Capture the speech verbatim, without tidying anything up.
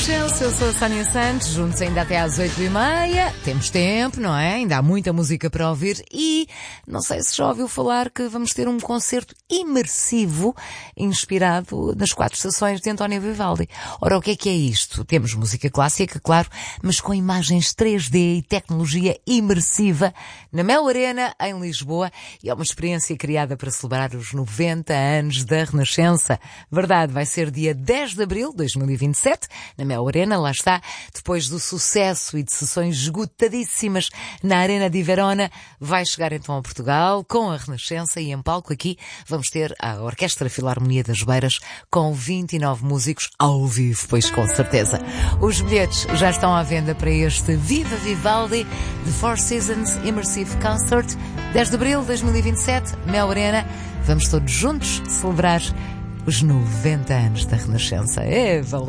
Renascença, eu sou a Sónia Santos, juntos ainda até às oito e meia. Temos tempo, não é? Ainda há muita música para ouvir e não sei se já ouviu falar que vamos ter um concerto imersivo inspirado nas quatro estações de António Vivaldi. Ora, o que é que é isto? Temos música clássica, claro, mas com imagens três D e tecnologia imersiva na Mel Arena, em Lisboa, e é uma experiência criada para celebrar os noventa anos da Renascença. Verdade, vai ser dia dez de abril de dois mil e vinte e sete, na Mel Arena, lá está, depois do sucesso e de sessões esgotadíssimas na Arena di Verona, vai chegar então a Portugal com a Renascença e em palco aqui vamos ter a Orquestra Filarmonia das Beiras com vinte e nove músicos ao vivo, pois com certeza. Os bilhetes já estão à venda para este Viva Vivaldi The Four Seasons Immersive Concert, dez de abril de dois mil e vinte e sete, Mel Arena. Vamos todos juntos celebrar os noventa anos da Renascença. É, valeu!